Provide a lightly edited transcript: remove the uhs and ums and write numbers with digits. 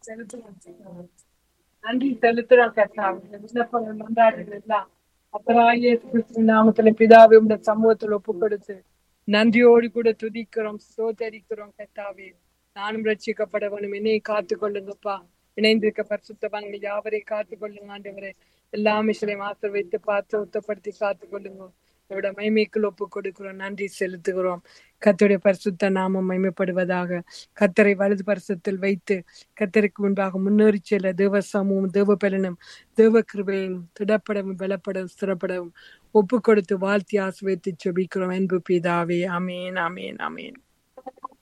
செலுத்துகிறோம். நன்றி செலுத்துறோம் கர்த்தாவே. இந்த விண்ணப்பங்கள் மன்றாடுகள் எல்லாம் கர்த்தராகிய இயேசு கிறிஸ்துவின் நாமத்திலே பிதாவே உம்முடைய சமூகத்தில் ஒப்புக் கொடுத்து நன்றியோடு கூட துதிக்கிறோம், ஸ்தோத்தரிக்கிறோம் கர்த்தாவே. நானும் ரட்சிக்கப்பட வேணும், என்னை காத்துக் கொள்ளுங்கப்பா. இணைந்திருக்க பரிசுத்தவான்கள் யாவரை காத்துக் கொள்ளுங்க ஆண்டவரே. எல்லா மிஷனையும் ஆசீர்வதித்து பார்த்து சுத்தப்படுத்தி காத்துக் கொள்ளுங்க. இதோட மகிமைக்குள் ஒப்புக் கொடுக்கிறோம், நன்றி செலுத்துகிறோம். கர்த்தருடைய பரிசுத்த நாமம் மகிமைப்படுவதாக. கர்த்தரை வலது பரிசுத்தில் வைத்து கர்த்தருக்கு முன்பாக முன்னேறி செல்ல தேவ சமூகம், தேவ பலனும், தேவ கிருபையும் திடப்படவும் பலப்படவும் ஸ்திரப்படவும் ஒப்பு கொடுத்து வாழ்த்தி ஆசீர்வதித்து ஜெபிக்கிறோம் அன்பு பிதாவே. ஆமேன், ஆமேன், ஆமேன்.